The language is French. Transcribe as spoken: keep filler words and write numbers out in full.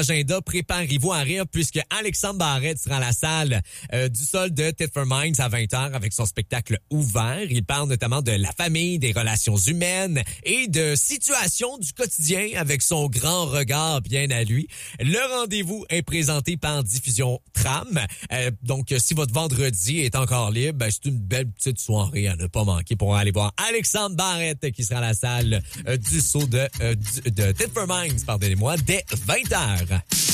agenda, préparez-vous à rire puisque Alexandre Barrette sera à la salle euh, du sol de Tit for Minds à vingt heures avec son spectacle ouvert. Il parle notamment de la famille, des relations humaines et de situations du quotidien avec son grand regard bien à lui. Le rendez-vous est présenté par Diffusion Tram. Euh, donc, si votre vendredi est encore libre, ben, c'est une belle petite soirée à ne pas manquer pour aller voir Alexandre Barrette qui sera à la salle euh, du saut de, euh, du, de Tit for Minds, pardonnez-moi, dès vingt heures.